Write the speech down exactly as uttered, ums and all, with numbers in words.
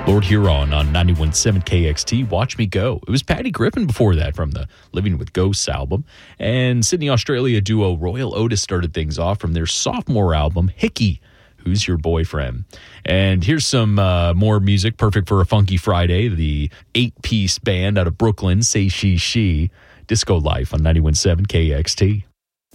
Lord Huron on ninety-one point seven K X T, Watch Me Go. It was Patty Griffin before that from the Living with Ghosts album. And Sydney, Australia duo Royal Otis started things off from their sophomore album, Hickey, Who's Your Boyfriend? And here's some uh, more music, perfect for a funky Friday. The eight-piece band out of Brooklyn, Say She She, Disco Life on ninety-one point seven K X T.